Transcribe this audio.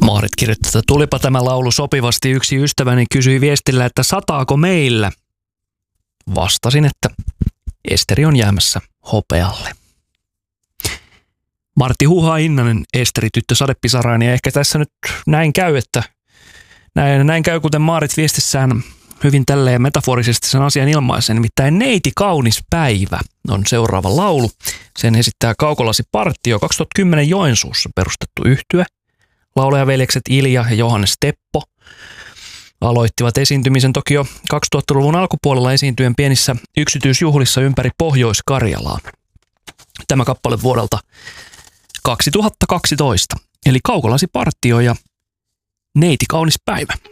Maarit kirjoittaa, että tulipa tämä laulu sopivasti. Yksi ystäväni kysyi viestillä, että sataako meillä? Vastasin, että Esteri on jäämässä hopealle. Martti Huha Innanen, Esteri tyttö sadepisaraan, ja ehkä tässä nyt näin käy, että näin käy, kuten Maarit viestissään hyvin tälleen metaforisesti sen asian ilmaisen. Nimittäin Neiti kaunis päivä on seuraava laulu. Sen esittää Kaukolasi Partio, 2010 Joensuussa perustettu yhtye. Laulajaveljekset Ilja ja Johannes Teppo aloittivat esiintymisen toki jo 2000-luvun alkupuolella esiintyen pienissä yksityisjuhlissa ympäri Pohjois-Karjalaa. Tämä kappale vuodelta 2012, eli Kaukolasi Partio ja Neiti kaunis päivä.